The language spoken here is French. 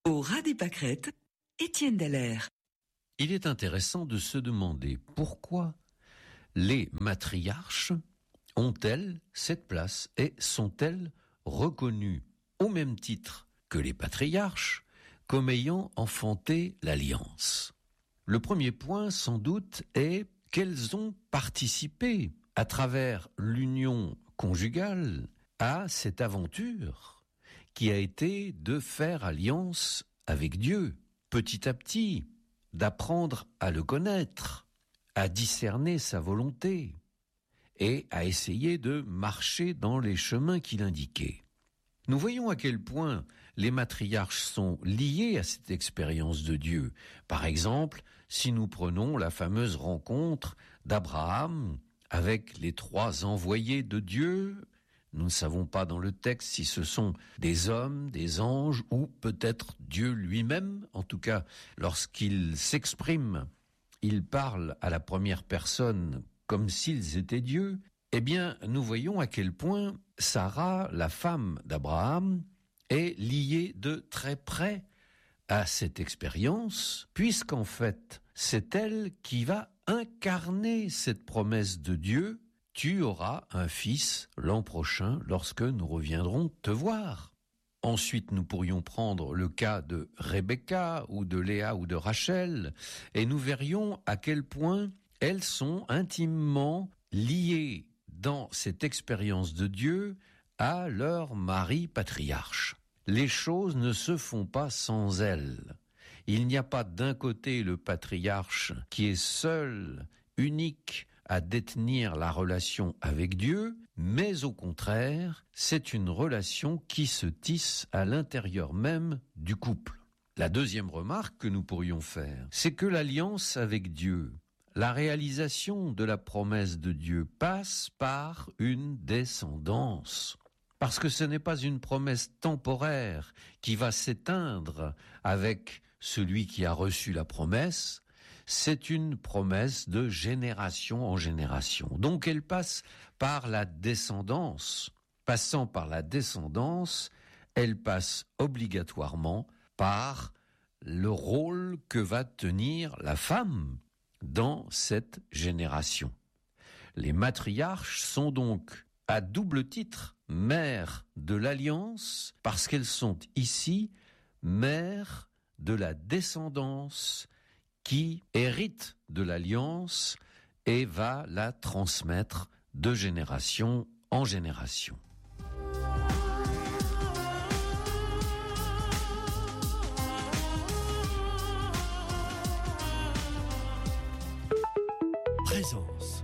Au ras des pâquerettes, Étienne Dallaire. Il est intéressant de se demander pourquoi les matriarches ont-elles cette place et sont-elles reconnues au même titre que les patriarches comme ayant enfanté l'alliance. Le premier point, sans doute, est qu'elles ont participé à travers l'union conjugale à cette aventure qui a été de faire alliance avec Dieu, petit à petit, d'apprendre à le connaître, à discerner sa volonté et à essayer de marcher dans les chemins qu'il indiquait. Nous voyons à quel point les matriarches sont liés à cette expérience de Dieu. Par exemple, si nous prenons la fameuse rencontre d'Abraham avec les 3 envoyés de Dieu, nous ne savons pas dans le texte si ce sont des hommes, des anges ou peut-être Dieu lui-même. En tout cas, lorsqu'il s'exprime, il parle à la première personne comme s'ils étaient Dieu. Eh bien, nous voyons à quel point Sarah, la femme d'Abraham, est liée de très près à cette expérience, puisqu'en fait, c'est elle qui va incarner cette promesse de Dieu. Tu auras un fils l'an prochain lorsque nous reviendrons te voir. Ensuite, nous pourrions prendre le cas de Rebecca ou de Léa ou de Rachel et nous verrions à quel point elles sont intimement liées dans cette expérience de Dieu à leur mari patriarche. Les choses ne se font pas sans elles. Il n'y a pas d'un côté le patriarche qui est seul, unique, à détenir la relation avec Dieu, mais au contraire, c'est une relation qui se tisse à l'intérieur même du couple. La deuxième remarque que nous pourrions faire, c'est que l'alliance avec Dieu, la réalisation de la promesse de Dieu passe par une descendance. Parce que ce n'est pas une promesse temporaire qui va s'éteindre avec celui qui a reçu la promesse, c'est une promesse de génération en génération. Donc elle passe par la descendance. Passant par la descendance, elle passe obligatoirement par le rôle que va tenir la femme dans cette génération. Les matriarches sont donc à double titre mères de l'alliance parce qu'elles sont ici mères de la descendance qui hérite de l'alliance et va la transmettre de génération en génération. Présence.